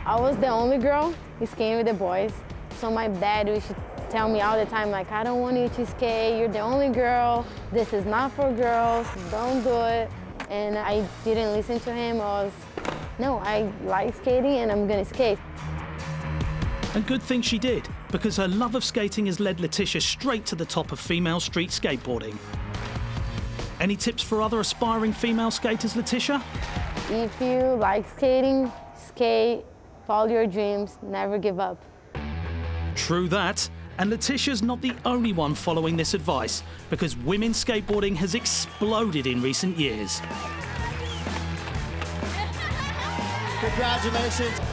I was the only girl skating with the boys, so my dad used to tell me all the time, like, I don't want you to skate, you're the only girl, this is not for girls, don't do it. And I didn't listen to him. No, I like skating and I'm gonna skate. And good thing she did, because her love of skating has led Letitia straight to the top of female street skateboarding. Any tips for other aspiring female skaters, Letitia? If you like skating, skate, follow your dreams, never give up. True that. And Letitia's not the only one following this advice, because women's skateboarding has exploded in recent years. Congratulations.